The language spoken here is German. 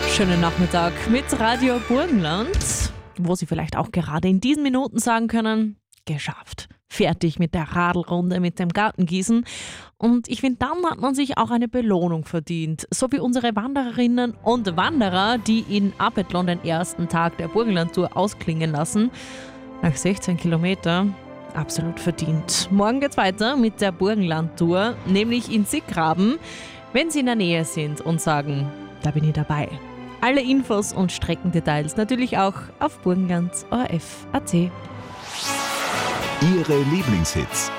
Schönen Nachmittag mit Radio Burgenland, wo Sie vielleicht auch gerade in diesen Minuten sagen können, geschafft. Fertig mit der Radlrunde, mit dem Gartengießen. Und ich finde, dann hat man sich auch eine Belohnung verdient. So wie unsere Wandererinnen und Wanderer, die in Apethlon den ersten Tag der Burgenlandtour ausklingen lassen. Nach 16 Kilometer. Absolut verdient. Morgen geht's weiter mit der Burgenlandtour, nämlich in Sieggraben. Wenn Sie in der Nähe sind und sagen, da bin ich dabei. Alle Infos und Streckendetails natürlich auch auf burgenland.orf.at. Ihre Lieblingshits